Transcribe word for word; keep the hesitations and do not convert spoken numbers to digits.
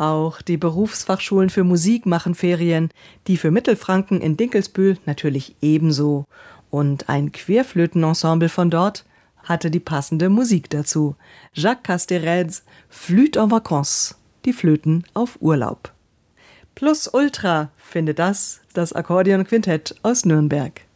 Auch die Berufsfachschulen für Musik machen Ferien, die für Mittelfranken in Dinkelsbühl natürlich ebenso. Und ein Querflötenensemble von dort hatte die passende Musik dazu. Jacques Casterets Flûte en Vacances, die Flöten auf Urlaub. Plus Ultra findet das, das Akkordeonquintett aus Nürnberg.